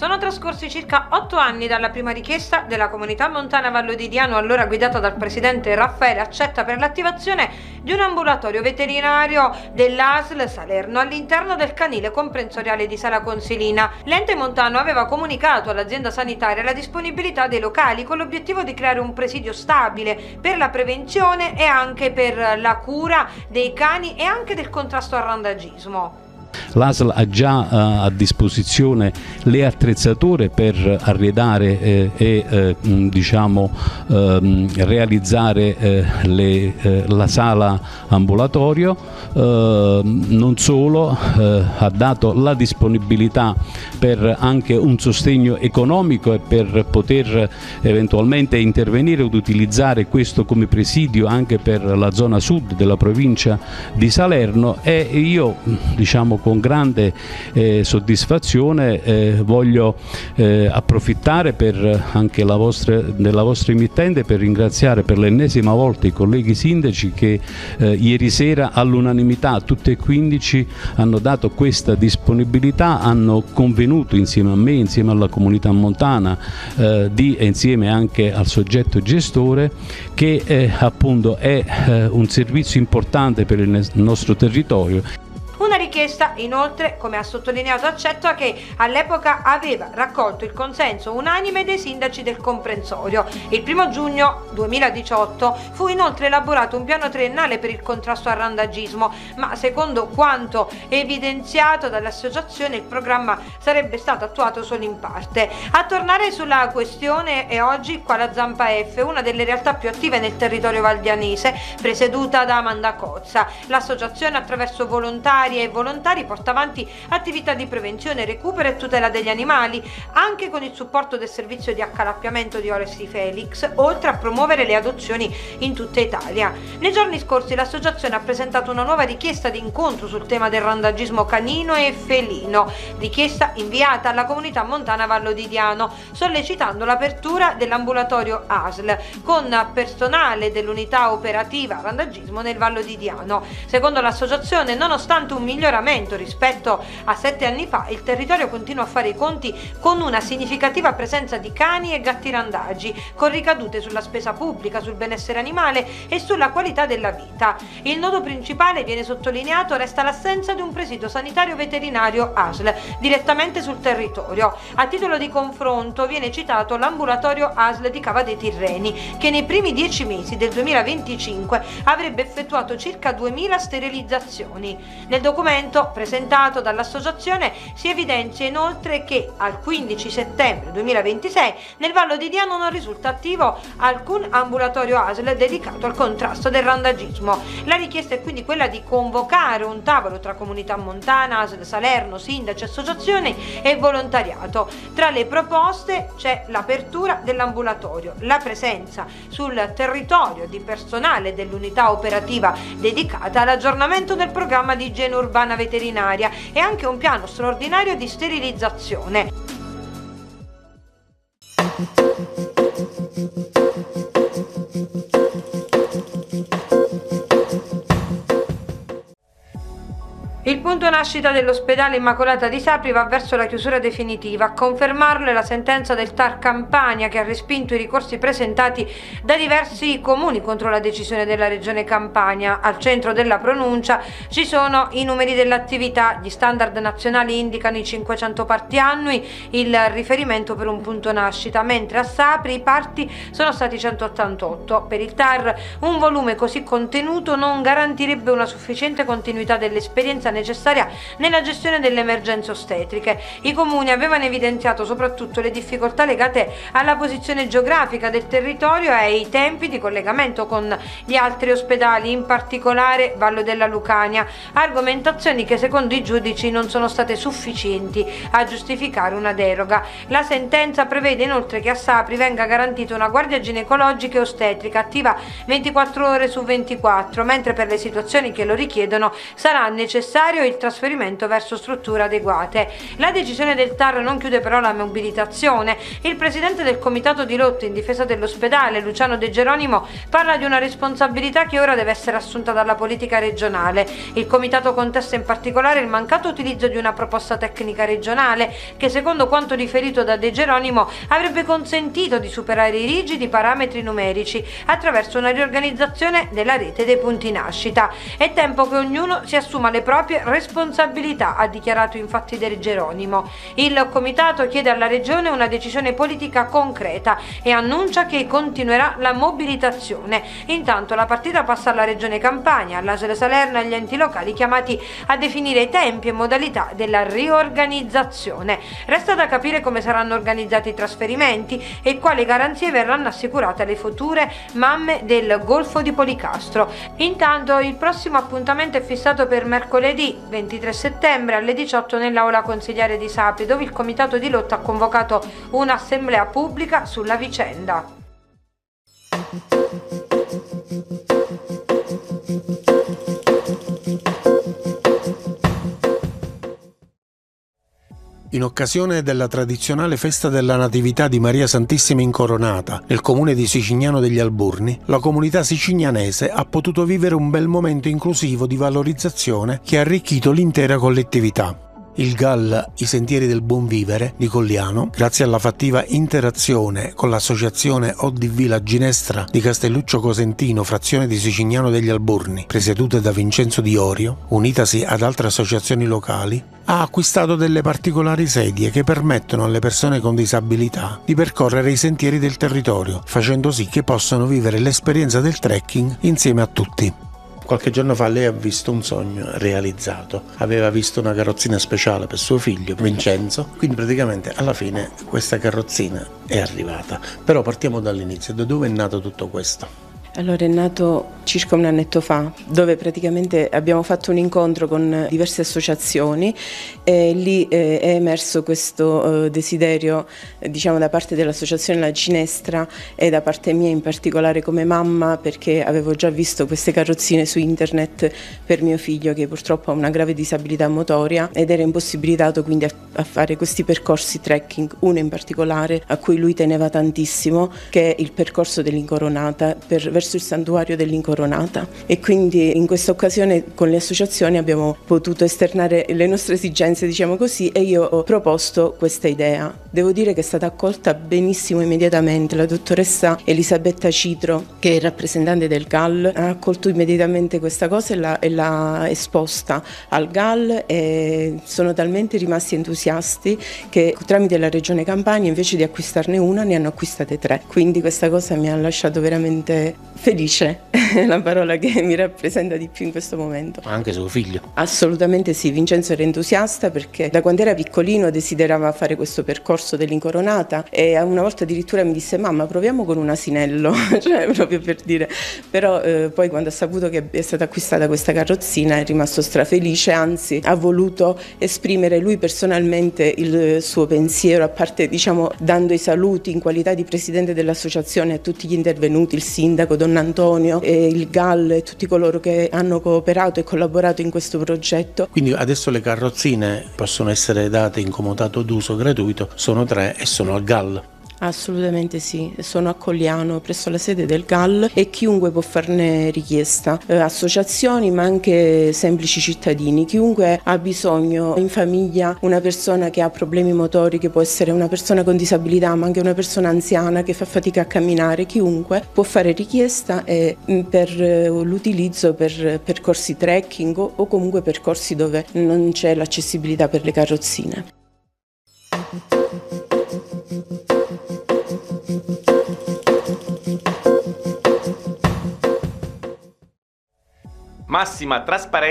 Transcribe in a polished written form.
Sono trascorsi circa 8 anni dalla prima richiesta della Comunità Montana Vallo di Diano, allora guidata dal presidente Raffaele Accetta, per l'attivazione di un ambulatorio veterinario dell'ASL Salerno all'interno del canile comprensoriale di Sala Consilina. L'ente montano aveva comunicato all'azienda sanitaria la disponibilità dei locali con l'obiettivo di creare un presidio stabile per la prevenzione e anche per la cura dei cani e anche del contrasto al randagismo. L'ASL ha già a disposizione le attrezzature per arredare e realizzare la sala ambulatorio. Non solo, ha dato la disponibilità per anche un sostegno economico e per poter eventualmente intervenire ed utilizzare questo come presidio anche per la zona sud della provincia di Salerno, e io con grande soddisfazione voglio approfittare anche della vostra emittente per ringraziare per l'ennesima volta i colleghi sindaci che ieri sera all'unanimità tutte e 15 hanno dato questa disponibilità, hanno convenuto insieme a me, insieme alla comunità montana e insieme anche al soggetto gestore che appunto è un servizio importante per il nostro territorio. Una richiesta, inoltre, come ha sottolineato Accetta, che all'epoca aveva raccolto il consenso unanime dei sindaci del comprensorio. Il 1 giugno 2018 fu inoltre elaborato un piano triennale per il contrasto al randagismo, ma secondo quanto evidenziato dall'associazione il programma sarebbe stato attuato solo in parte. A tornare sulla questione è oggi qua la Zampa F, una delle realtà più attive nel territorio valdianese, presieduta da Amanda Cozza. L'associazione, attraverso volontari e volontari, porta avanti attività di prevenzione, recupero e tutela degli animali, anche con il supporto del servizio di accalappiamento di Oresi Felix, oltre a promuovere le adozioni in tutta Italia. Nei giorni scorsi l'associazione ha presentato una nuova richiesta di incontro sul tema del randagismo canino e felino, richiesta inviata alla Comunità Montana Vallo di Diano, sollecitando l'apertura dell'ambulatorio ASL con personale dell'unità operativa randagismo nel Vallo di Diano. Secondo l'associazione, nonostante un miglioramento rispetto a 7 anni fa, il territorio continua a fare i conti con una significativa presenza di cani e gatti randagi, con ricadute sulla spesa pubblica, sul benessere animale e sulla qualità della vita. Il nodo principale, viene sottolineato, resta l'assenza di un presidio sanitario veterinario ASL direttamente sul territorio. A titolo di confronto viene citato l'ambulatorio ASL di Cava dei Tirreni, che nei primi 10 mesi del 2025 avrebbe effettuato circa 2000 sterilizzazioni. Nel documento presentato dall'associazione si evidenzia inoltre che al 15 settembre 2026 nel Vallo di Diano non risulta attivo alcun ambulatorio ASL dedicato al contrasto del randagismo. La richiesta è quindi quella di convocare un tavolo tra Comunità Montana, ASL Salerno, sindaci, associazioni e volontariato. Tra le proposte c'è l'apertura dell'ambulatorio, la presenza sul territorio di personale dell'unità operativa dedicata all'aggiornamento del programma di igiene urbana veterinaria e anche un piano straordinario di sterilizzazione. Il punto nascita dell'ospedale Immacolata di Sapri va verso la chiusura definitiva. A confermarlo è la sentenza del TAR Campania, che ha respinto i ricorsi presentati da diversi comuni contro la decisione della Regione Campania. Al centro della pronuncia ci sono i numeri dell'attività. Gli standard nazionali indicano i 500 parti annui, il riferimento per un punto nascita, mentre a Sapri i parti sono stati 188. Per il TAR un volume così contenuto non garantirebbe una sufficiente continuità dell'esperienza necessaria nella gestione delle emergenze ostetriche. I comuni avevano evidenziato soprattutto le difficoltà legate alla posizione geografica del territorio e ai tempi di collegamento con gli altri ospedali, in particolare Vallo della Lucania, argomentazioni che secondo i giudici non sono state sufficienti a giustificare una deroga. La sentenza prevede inoltre che a Sapri venga garantita una guardia ginecologica e ostetrica attiva 24 ore su 24, mentre per le situazioni che lo richiedono sarà necessario o il trasferimento verso strutture adeguate. La decisione del TAR non chiude però la mobilitazione. Il presidente del comitato di lotta in difesa dell'ospedale, Luciano De Geronimo, parla di una responsabilità che ora deve essere assunta dalla politica regionale. Il comitato contesta in particolare il mancato utilizzo di una proposta tecnica regionale che, secondo quanto riferito da De Geronimo, avrebbe consentito di superare i rigidi parametri numerici attraverso una riorganizzazione della rete dei punti nascita. È tempo che ognuno si assuma le proprie responsabilità, ha dichiarato infatti De Geronimo. Il comitato chiede alla regione una decisione politica concreta e annuncia che continuerà la mobilitazione. Intanto la partita passa alla regione Campania, all'ASL Salerno e agli enti locali chiamati a definire i tempi e modalità della riorganizzazione. Resta da capire come saranno organizzati i trasferimenti e quali garanzie verranno assicurate alle future mamme del Golfo di Policastro. Intanto il prossimo appuntamento è fissato per mercoledì 23 settembre alle 18 nell'aula consiliare di Sapri, dove il comitato di lotta ha convocato un'assemblea pubblica sulla vicenda. In occasione della tradizionale festa della Natività di Maria Santissima Incoronata nel comune di Sicignano degli Alburni, la comunità sicignanese ha potuto vivere un bel momento inclusivo di valorizzazione che ha arricchito l'intera collettività. Il GAL I Sentieri del Buon Vivere di Colliano, grazie alla fattiva interazione con l'associazione ODV La Ginestra di Castelluccio Cosentino, frazione di Sicignano degli Alburni, presieduta da Vincenzo Di Orio, unitasi ad altre associazioni locali, ha acquistato delle particolari sedie che permettono alle persone con disabilità di percorrere i sentieri del territorio, facendo sì che possano vivere l'esperienza del trekking insieme a tutti. Qualche giorno fa lei ha visto un sogno realizzato, aveva visto una carrozzina speciale per suo figlio Vincenzo, quindi praticamente alla fine questa carrozzina è arrivata. Però partiamo dall'inizio, da dove è nato tutto questo? Allora, è nato circa un annetto fa, dove praticamente abbiamo fatto un incontro con diverse associazioni e lì è emerso questo desiderio, diciamo, da parte dell'associazione La Ginestra e da parte mia in particolare come mamma, perché avevo già visto queste carrozzine su internet per mio figlio che purtroppo ha una grave disabilità motoria ed era impossibilitato quindi a fare questi percorsi trekking, uno in particolare a cui lui teneva tantissimo, che è il percorso dell'Incoronata verso il santuario dell'Incoronata, e quindi in questa occasione con le associazioni abbiamo potuto esternare le nostre esigenze, diciamo così, e io ho proposto questa idea. Devo dire che è stata accolta benissimo immediatamente. La dottoressa Elisabetta Citro, che è rappresentante del GAL, ha accolto immediatamente questa cosa e l'ha esposta al GAL, e sono talmente rimasti entusiasti che tramite la Regione Campania, invece di acquistarne una, ne hanno acquistate 3. Quindi questa cosa mi ha lasciato veramente felice, è la parola che mi rappresenta di più in questo momento. Anche suo figlio? Assolutamente sì, Vincenzo era entusiasta perché da quando era piccolino desiderava fare questo percorso dell'Incoronata e una volta addirittura mi disse: mamma, proviamo con un asinello, cioè proprio per dire. Però poi quando ha saputo che è stata acquistata questa carrozzina è rimasto strafelice, anzi ha voluto esprimere lui personalmente il suo pensiero, a parte, diciamo, dando i saluti in qualità di presidente dell'associazione a tutti gli intervenuti, il sindaco Don Antonio e il GAL e tutti coloro che hanno cooperato e collaborato in questo progetto. Quindi adesso le carrozzine possono essere date in comodato d'uso gratuito, sono 3 e sono al GAL. Assolutamente sì, sono a Colliano presso la sede del GAL e chiunque può farne richiesta, associazioni ma anche semplici cittadini, chiunque ha bisogno in famiglia, una persona che ha problemi motori, che può essere una persona con disabilità ma anche una persona anziana che fa fatica a camminare, chiunque può fare richiesta per l'utilizzo per percorsi trekking o comunque percorsi dove non c'è l'accessibilità per le carrozzine. Massima trasparenza